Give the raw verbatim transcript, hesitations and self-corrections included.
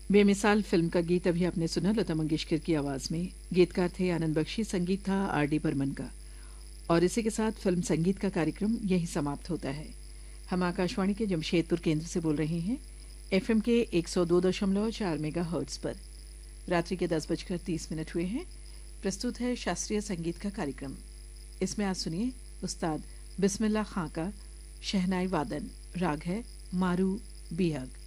बेमिसाल फिल्म का गीत अभी आपने सुना लता मंगेशकर की आवाज में। गीतकार थे आनंद बख्शी, संगीत था आर डी बर्मन का। और इसी के साथ फिल्म संगीत का कार्यक्रम यही समाप्त होता है। हम आकाशवाणी के जमशेदपुर केंद्र से बोल रहे हैं, एफएम के एक सौ दो दशमलव चार मेगा हर्ट्ज पर। रात्रि के दस बजकर तीस मिनट हुए हैं। प्रस्तुत है शास्त्रीय संगीत का कार्यक्रम। इसमें आज सुनिए उस्ताद बिस्मिल्लाह खां का शहनाई वादन। राग है मारू बिहग।